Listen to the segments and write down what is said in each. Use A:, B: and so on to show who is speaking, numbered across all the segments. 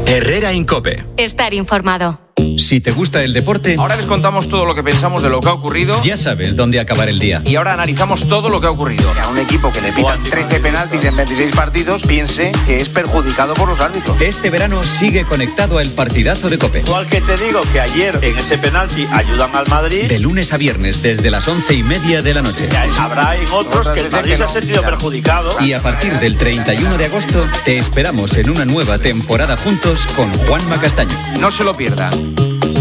A: Herrera en COPE.
B: Estar informado.
A: Si te gusta el deporte,
C: ahora les contamos todo lo que pensamos de lo que ha ocurrido.
A: Ya sabes dónde acabar el día.
C: Y ahora analizamos todo lo que ha ocurrido.
D: A un equipo que le pitan 13 penaltis en 26 partidos piense que es perjudicado por los árbitros.
A: Este verano sigue conectado al partidazo de COPE.
E: Igual que te digo que ayer en ese penalti ayudan al Madrid.
A: De lunes a viernes desde las 11:30 de la noche.
E: Habrá en otros que el Madrid se ha sentido perjudicado.
A: Y a partir del 31 de agosto te esperamos en una nueva temporada juntos con Juanma Castaño.
C: No se lo pierdan.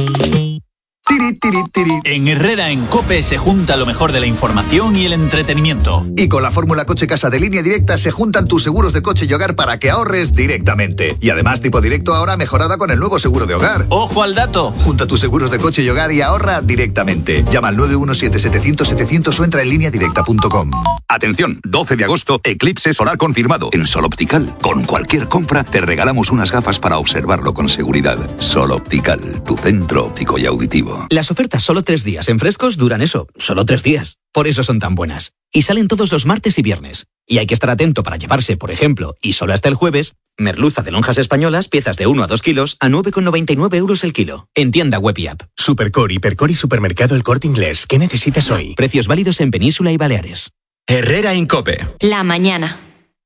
F: En Herrera en COPE se junta lo mejor de la información y el entretenimiento.
G: Y con la fórmula Coche Casa de Línea Directa se juntan tus seguros de coche y hogar para que ahorres directamente. Y además tipo directo ahora mejorada con el nuevo seguro de hogar.
F: ¡Ojo al dato!
G: Junta tus seguros de coche y hogar y ahorra directamente. Llama al 917-700-700 o entra en lineadirecta.com.
H: Atención, 12 de agosto, eclipse solar confirmado en Sol Optical. Con cualquier compra te regalamos unas gafas para observarlo con seguridad. Sol Optical, tu centro óptico y auditivo.
I: Las ofertas solo 3 días en Frescos duran eso, solo 3 días. Por eso son tan buenas. Y salen todos los martes y viernes. Y hay que estar atento para llevarse, por ejemplo, y solo hasta el jueves, merluza de lonjas españolas, piezas de 1 a 2 kilos, a 9,99 euros el kilo. En tienda web y app.
J: Supercore, Hipercore y Supermercado El Corte Inglés. ¿Qué necesitas hoy?
I: Precios válidos en Península y Baleares.
A: Herrera en COPE.
B: La mañana.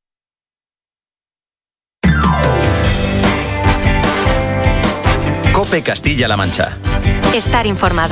A: COPE Castilla-La Mancha.
B: Estar informado.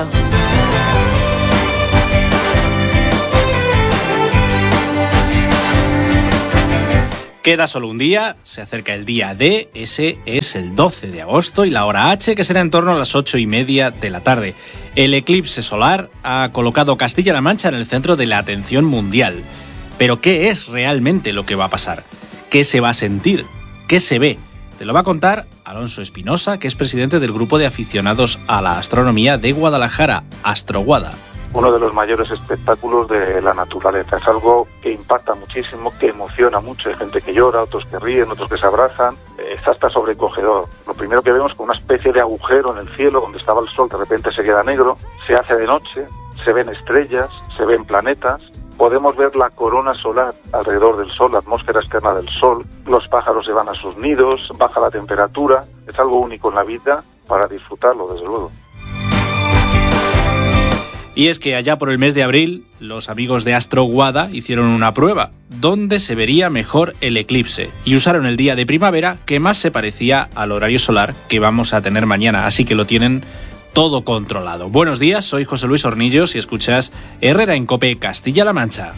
K: Queda solo un día, se acerca el día D, ese es el 12 de agosto y la hora H, que será en torno a las 8:30 de la tarde. El eclipse solar ha colocado Castilla-La Mancha en el centro de la atención mundial. Pero ¿qué es realmente lo que va a pasar? ¿Qué se va a sentir? ¿Qué se ve? Te lo va a contar Alonso Espinosa, que es presidente del grupo de aficionados a la astronomía de Guadalajara, Astroguada.
L: Uno de los mayores espectáculos de la naturaleza. Es algo que impacta muchísimo, que emociona mucho. Hay gente que llora, otros que ríen, otros que se abrazan. Es hasta sobrecogedor. Lo primero que vemos es una especie de agujero en el cielo donde estaba el sol, de repente se queda negro, se hace de noche, se ven estrellas, se ven planetas. Podemos ver la corona solar alrededor del sol, la atmósfera externa del sol. Los pájaros se van a sus nidos, baja la temperatura. Es algo único en la vida para disfrutarlo, desde luego.
K: Y es que allá por el mes de abril, los amigos de Astroguada hicieron una prueba, donde se vería mejor el eclipse, y usaron el día de primavera que más se parecía al horario solar que vamos a tener mañana, así que lo tienen todo controlado. Buenos días, soy José Luis Hornillos y escuchas Herrera en COPE Castilla-La Mancha.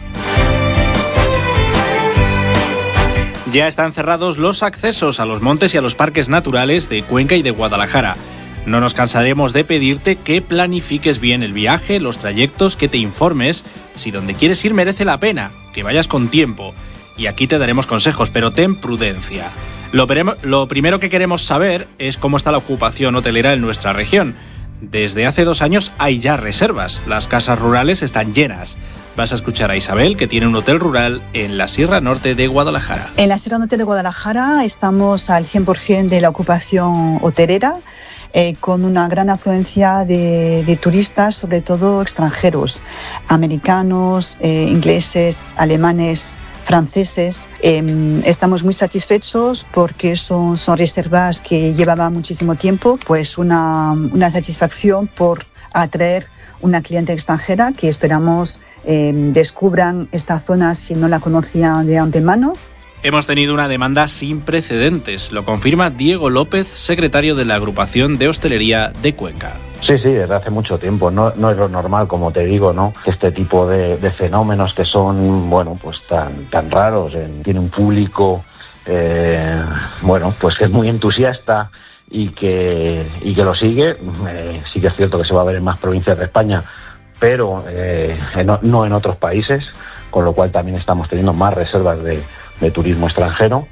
K: Ya están cerrados los accesos a los montes y a los parques naturales de Cuenca y de Guadalajara. No nos cansaremos de pedirte que planifiques bien el viaje, los trayectos, que te informes si donde quieres ir merece la pena, que vayas con tiempo. Y aquí te daremos consejos, pero ten prudencia. Lo primero que queremos saber es cómo está la ocupación hotelera en nuestra región. Desde hace 2 años hay ya reservas, las casas rurales están llenas. Vas a escuchar a Isabel, que tiene un hotel rural en la Sierra Norte de Guadalajara.
M: En la Sierra Norte de Guadalajara estamos al 100% de la ocupación hotelera, con una gran afluencia de turistas, sobre todo extranjeros, americanos, ingleses, alemanes, franceses. Estamos muy satisfechos porque son reservas que llevaban muchísimo tiempo, pues una satisfacción por atraer una cliente extranjera que esperamos descubran esta zona si no la conocían de antemano.
K: Hemos tenido una demanda sin precedentes, lo confirma Diego López, secretario de la Agrupación de Hostelería de Cuenca.
N: Sí, desde hace mucho tiempo. No es lo normal, como te digo, ¿no? Este tipo de fenómenos que son, pues tan raros. Tiene un público, pues que es muy entusiasta y que lo sigue. Sí que es cierto que se va a ver en más provincias de España, pero no en otros países, con lo cual también estamos teniendo más reservas de turismo extranjero.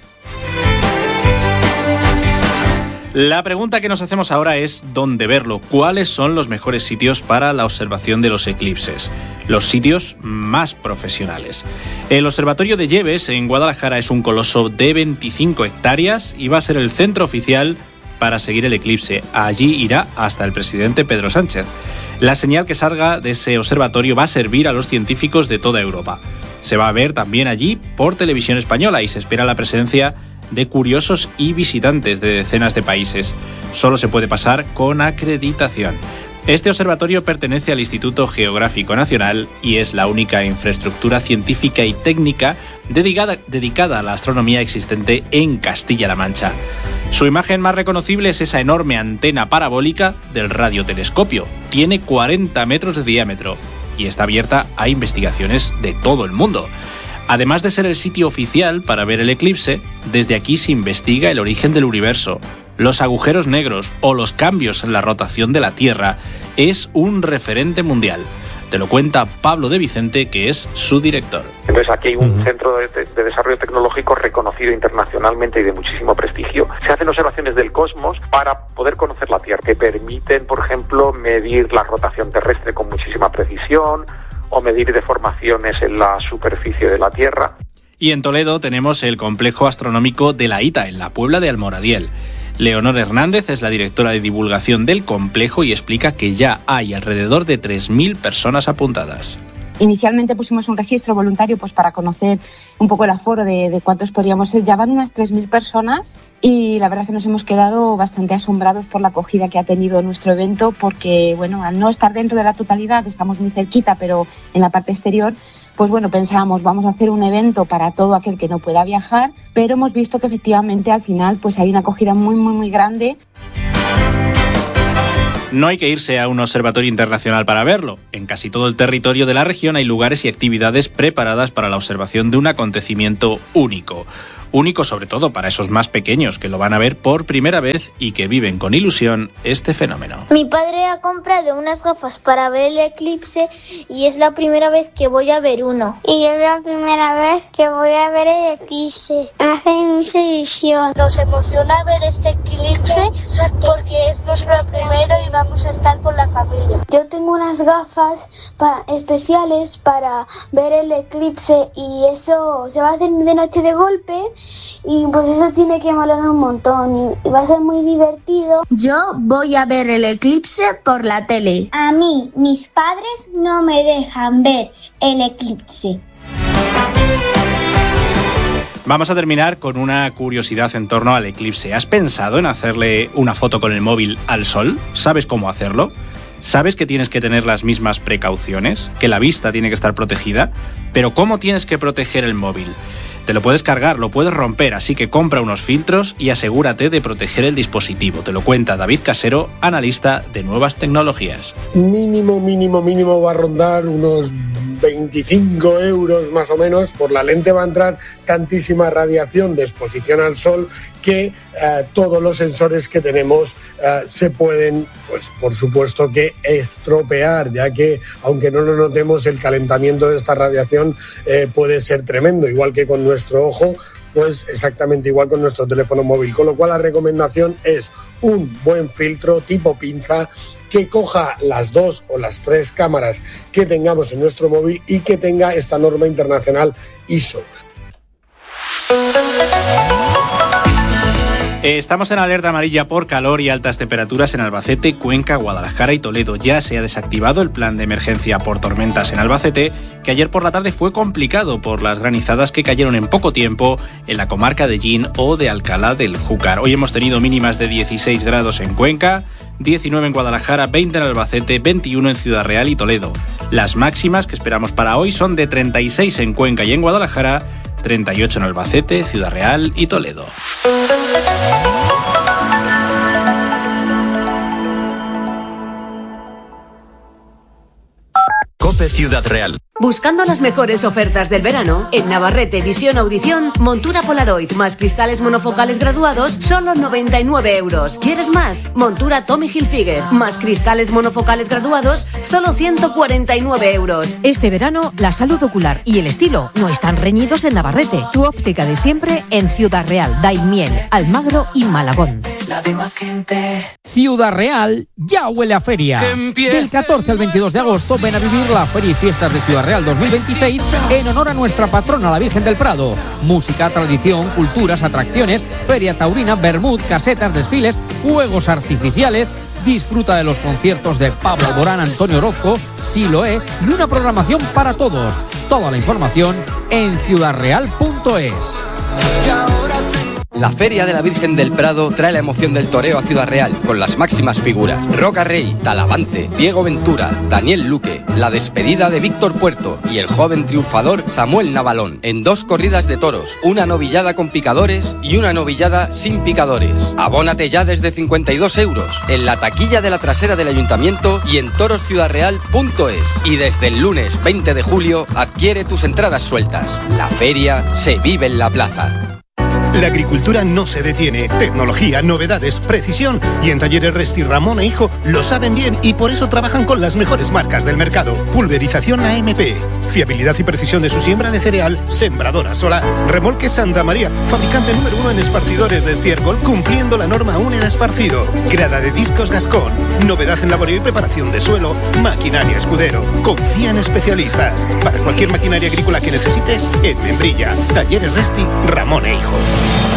K: La pregunta que nos hacemos ahora es ¿dónde verlo? ¿Cuáles son los mejores sitios para la observación de los eclipses? Los sitios más profesionales. El Observatorio de Lleves en Guadalajara es un coloso de 25 hectáreas y va a ser el centro oficial para seguir el eclipse. Allí irá hasta el presidente Pedro Sánchez. La señal que salga de ese observatorio va a servir a los científicos de toda Europa. Se va a ver también allí por Televisión Española y se espera la presencia de curiosos y visitantes de decenas de países. Solo se puede pasar con acreditación. Este observatorio pertenece al Instituto Geográfico Nacional y es la única infraestructura científica y técnica dedicada a la astronomía existente en Castilla-La Mancha. Su imagen más reconocible es esa enorme antena parabólica del radiotelescopio. Tiene 40 metros de diámetro y está abierta a investigaciones de todo el mundo. Además de ser el sitio oficial para ver el eclipse, desde aquí se investiga el origen del universo, los agujeros negros o los cambios en la rotación de la Tierra. Es un referente mundial. Te lo cuenta Pablo de Vicente, que es su director.
L: Entonces aquí hay un centro de desarrollo tecnológico reconocido internacionalmente y de muchísimo prestigio. Se hacen observaciones del cosmos para poder conocer la Tierra, que permiten, por ejemplo, medir la rotación terrestre con muchísima precisión o medir deformaciones en la superficie de la Tierra.
K: Y en Toledo tenemos el complejo astronómico de la ITA, en la Puebla de Almoradiel. Leonor Hernández es la directora de divulgación del complejo y explica que ya hay alrededor de 3.000 personas apuntadas.
O: Inicialmente pusimos un registro voluntario para conocer un poco el aforo de cuántos podríamos ser. Ya van unas 3.000 personas y la verdad que nos hemos quedado bastante asombrados por la acogida que ha tenido nuestro evento, porque al no estar dentro de la totalidad, estamos muy cerquita, pero en la parte exterior, pensábamos, vamos a hacer un evento para todo aquel que no pueda viajar, pero hemos visto que efectivamente al final hay una acogida muy, muy, muy grande.
K: No hay que irse a un observatorio internacional para verlo. En casi todo el territorio de la región hay lugares y actividades preparadas para la observación de un acontecimiento único. Único sobre todo para esos más pequeños que lo van a ver por primera vez y que viven con ilusión este fenómeno.
P: Mi padre ha comprado unas gafas para ver el eclipse y es la primera vez que voy a ver uno.
Q: Y es la primera vez que voy a ver el eclipse. Hace mucha ilusión.
P: Nos emociona ver este eclipse porque es nuestro primero y vamos a estar con la familia.
Q: Yo tengo unas gafas especiales para ver el eclipse y eso se va a hacer de noche de golpe. Y eso tiene que molar un montón y va a ser muy divertido.
P: Yo voy a ver el eclipse por la tele.
Q: A mí, mis padres no me dejan ver el eclipse.
K: Vamos a terminar con una curiosidad en torno al eclipse. ¿Has pensado en hacerle una foto con el móvil al sol? ¿Sabes cómo hacerlo? ¿Sabes que tienes que tener las mismas precauciones? ¿Que la vista tiene que estar protegida? ¿Pero cómo tienes que proteger el móvil? Te lo puedes cargar, lo puedes romper, así que compra unos filtros y asegúrate de proteger el dispositivo. Te lo cuenta David Casero, analista de nuevas tecnologías.
R: Mínimo va a rondar unos 25 euros más o menos. Por la lente va a entrar tantísima radiación de exposición al sol que todos los sensores que tenemos se pueden, por supuesto que estropear, ya que aunque no lo notemos, el calentamiento de esta radiación puede ser tremendo, igual que con nuestro ojo, exactamente igual con nuestro teléfono móvil. Con lo cual la recomendación es un buen filtro tipo pinza que coja las 2 o las 3 cámaras que tengamos en nuestro móvil y que tenga esta norma internacional ISO.
K: Estamos en alerta amarilla por calor y altas temperaturas en Albacete, Cuenca, Guadalajara y Toledo. Ya se ha desactivado el plan de emergencia por tormentas en Albacete, que ayer por la tarde fue complicado por las granizadas que cayeron en poco tiempo en la comarca de Llín o de Alcalá del Júcar. Hoy hemos tenido mínimas de 16 grados en Cuenca, 19 en Guadalajara, 20 en Albacete, 21 en Ciudad Real y Toledo. Las máximas que esperamos para hoy son de 36 en Cuenca y en Guadalajara, 38 en Albacete, Ciudad Real y Toledo.
A: COPE Ciudad Real.
S: Buscando las mejores ofertas del verano, en Navarrete Visión Audición, montura Polaroid más cristales monofocales graduados, solo 99 euros. ¿Quieres más? Montura Tommy Hilfiger más cristales monofocales graduados, solo 149 euros.
T: Este verano, la salud ocular y el estilo no están reñidos en Navarrete. Tu óptica de siempre en Ciudad Real, Daimiel, Almagro y Malagón.
U: La de más gente.
V: Ciudad Real ya huele a feria. Del 14 al 22 de agosto ven a vivir la Feria y Fiestas de Ciudad Real 2026 en honor a nuestra patrona, la Virgen del Prado. Música, tradición, culturas, atracciones, feria taurina, vermut, casetas, desfiles, fuegos artificiales. Disfruta de los conciertos de Pablo Alborán, Antonio Orozco, Siloé y una programación para todos. Toda la información en ciudadreal.es.
D: La Feria de la Virgen del Prado trae la emoción del toreo a Ciudad Real, con las máximas figuras: Roca Rey, Talavante, Diego Ventura, Daniel Luque, la despedida de Víctor Puerto y el joven triunfador Samuel Navalón, en 2 corridas de toros, una novillada con picadores y una novillada sin picadores. Abónate ya desde 52 euros, en la taquilla de la trasera del Ayuntamiento y en torosciudareal.es. Y desde el lunes 20 de julio adquiere tus entradas sueltas. La feria se vive en la plaza.
U: La agricultura no se detiene. Tecnología, novedades, precisión. Y en Talleres Resti Ramón e Hijo lo saben bien y por eso trabajan con las mejores marcas del mercado. Pulverización AMP. Fiabilidad y precisión de su siembra de cereal. Sembradora solar. Remolque Santa María. Fabricante número 1 en esparcidores de estiércol, cumpliendo la norma UNE de esparcido. Grada de discos Gascón. Novedad en laboreo y preparación de suelo. Maquinaria Escudero. Confía en especialistas. Para cualquier maquinaria agrícola que necesites, en Membrilla. Talleres Resti Ramón e Hijo.